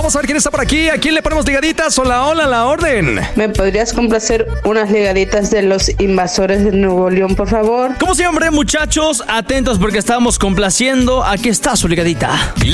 Vamos a ver quién está por aquí. ¿A quién le ponemos ligaditas? Hola, hola, la orden. ¿Me podrías complacer unas ligaditas de Los Invasores de Nuevo León, por favor? Como siempre, muchachos, atentos porque estamos complaciendo. Aquí está su ligadita.